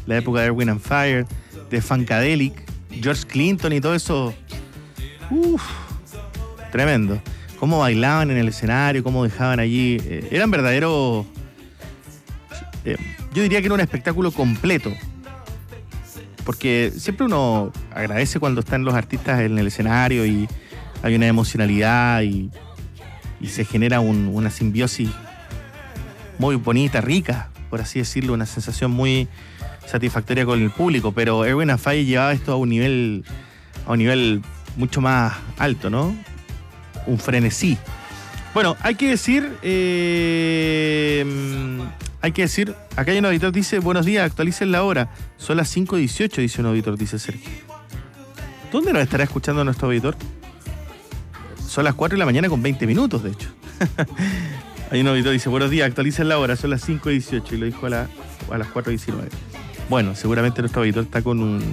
la época de Erwin and Fire, de Funkadelic, George Clinton y todo eso. Tremendo. Cómo bailaban en el escenario, cómo dejaban allí. Eran verdaderos. Yo diría que era un espectáculo completo. Porque siempre uno agradece cuando están los artistas en el escenario y hay una emocionalidad y se genera una simbiosis muy bonita, rica, por así decirlo, una sensación muy satisfactoria con el público. Pero Erwin and Fire llevaba esto a un nivel mucho más alto, ¿no? Un frenesí. Bueno, hay que decir, acá hay un auditor que dice, buenos días, actualicen la hora. Son las 5:18, dice un auditor, dice Sergio. ¿Dónde nos estará escuchando nuestro auditor? Son las 4 de la mañana con 20 minutos, de hecho. Hay un auditor que dice, buenos días, actualicen la hora, son las 5:18, y lo dijo a las 4:19. Bueno, seguramente nuestro auditor está con un...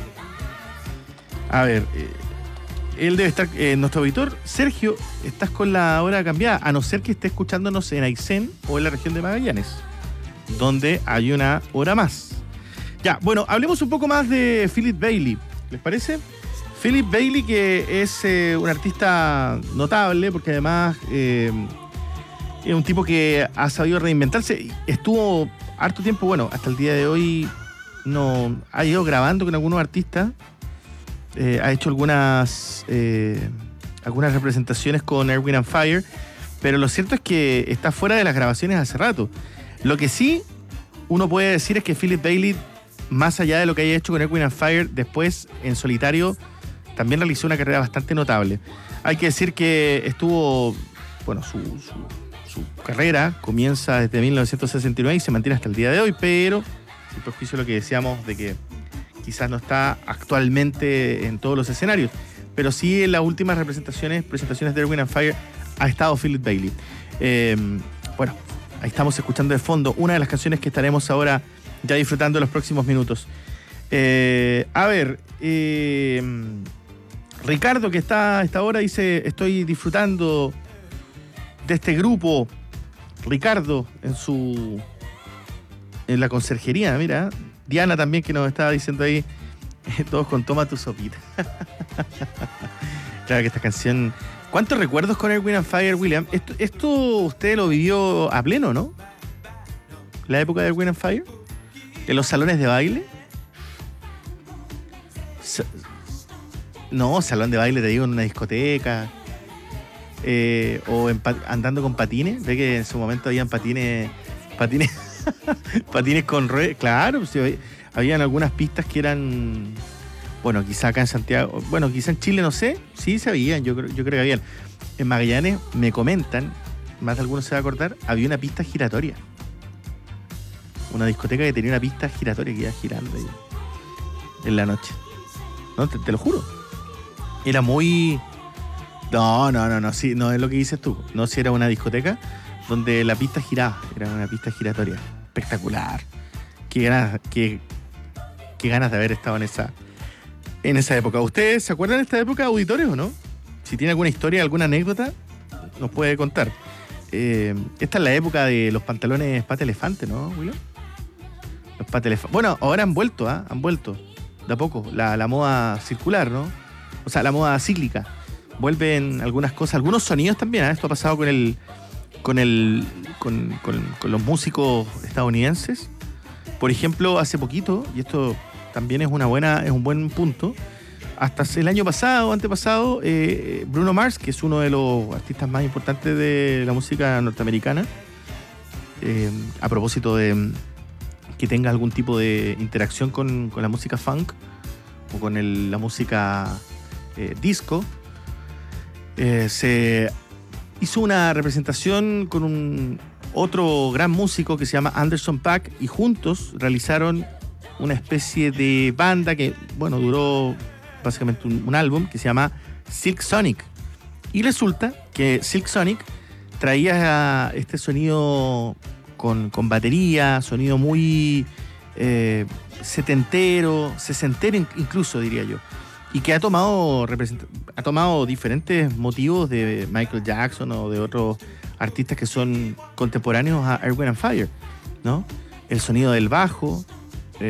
A ver, él debe estar... nuestro auditor, Sergio, estás con la hora cambiada, a no ser que esté escuchándonos en Aysén o en la región de Magallanes, donde hay una hora más. Ya, bueno, hablemos un poco más de Philip Bailey, ¿les parece? Philip Bailey, que es un artista notable, porque además es un tipo que ha sabido reinventarse. Estuvo harto tiempo, bueno, hasta el día de hoy no ha ido grabando con algunos artistas. Ha hecho algunas representaciones con Erwin and Fire, pero lo cierto es que está fuera de las grabaciones hace rato. Lo que sí uno puede decir es que Philip Bailey, más allá de lo que haya hecho con Erwin and Fire, después en solitario también realizó una carrera bastante notable. Hay que decir que estuvo, bueno, su carrera comienza desde 1969 y se mantiene hasta el día de hoy, pero sin perjuicio de lo que decíamos de que quizás no está actualmente en todos los escenarios, pero sí en las últimas presentaciones de Erwin and Fire ha estado Philip Bailey. Bueno, ahí estamos escuchando de fondo una de las canciones que estaremos ahora ya disfrutando en los próximos minutos. A ver, Ricardo, que está a esta hora, dice, estoy disfrutando de este grupo. Ricardo en la conserjería, mira. Diana también, que nos estaba diciendo ahí, todos con toma tu sopita. Claro que esta canción... ¿Cuántos recuerdos con Erwin and Fire, William? Esto usted lo vivió a pleno, ¿no? La época de Erwin and Fire. En los salones de baile. No, salón de baile, te digo, en una discoteca. O andando con patines. Ve que en su momento habían patines con ruedas. Claro, sí, habían algunas pistas que eran... Bueno, quizá acá en Santiago, bueno, quizá en Chile, no sé, sí se veían, yo creo que habían. En Magallanes me comentan, más de algunos se va a acordar, había una pista giratoria. Una discoteca que tenía una pista giratoria que iba girando ahí en la noche. No, te lo juro. Era muy... No, sí, no es lo que dices tú. No, si era una discoteca donde la pista giraba, era una pista giratoria. Espectacular. Qué ganas de haber estado en esa época. ¿Ustedes se acuerdan de esta época, auditores, o no? Si tiene alguna historia, alguna anécdota, nos puede contar. Esta es la época de los pantalones pata elefante, ¿no, Willow? Los pata elefante. Bueno, ahora han vuelto de a poco, la moda circular, ¿no? O sea, la moda cíclica. Vuelven algunas cosas, algunos sonidos también, ¿eh? Esto ha pasado con los músicos estadounidenses. Por ejemplo, hace poquito, y esto también es un buen punto, hasta el año pasado, antepasado, Bruno Mars, que es uno de los artistas más importantes de la música norteamericana, a propósito de que tenga algún tipo de interacción con la música funk o con la música disco, se hizo una representación con otro gran músico que se llama Anderson .Paak, y juntos realizaron una especie de banda que, bueno, duró básicamente un álbum que se llama Silk Sonic. Y resulta que Silk Sonic traía este sonido con batería, sonido muy setentero, sesentero incluso, diría yo. Y que ha tomado diferentes motivos de Michael Jackson o de otros artistas que son contemporáneos a Erwin and Fire, ¿no? El sonido del bajo,